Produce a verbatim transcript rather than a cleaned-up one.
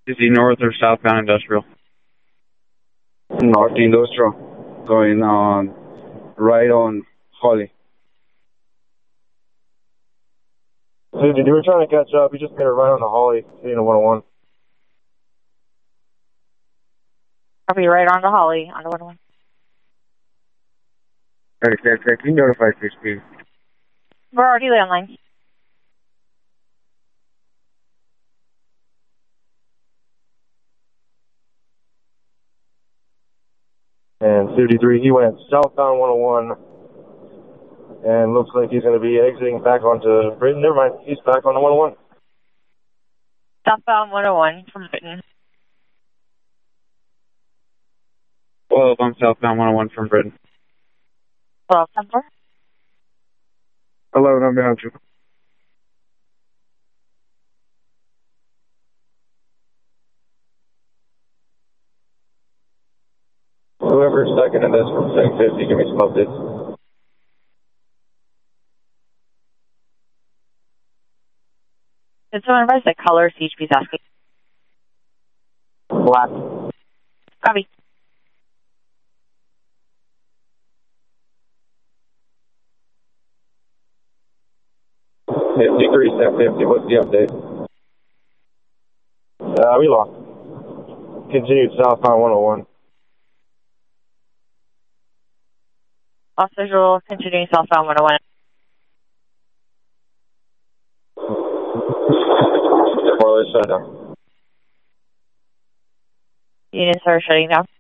Is he north or southbound industrial? North Industrial, going on right on Holly. Dude, you were trying to catch up. You just made it right on the Holly, hitting a one oh one. I'll be right on the Holly, on the one oh one. Okay, okay, can you notify three speed? We're already landline. And fifty-three, he went southbound one oh one. And looks like he's going to be exiting back onto Britain. Never mind, he's back on the one oh one. Southbound one oh one from Britain. twelve, I'm southbound one oh one from Britain. twelve, number. eleven, I'm behind you. Whoever's second in this from seven fifty, give me some updates. Did someone advise the color C H P's asking? Black. Copy. fifty-three, seven fifty, what's the update? Uh, we lost. Continued southbound one oh one. Lost visual, continuing southbound one oh one. More or less shut down. Units are shutting down.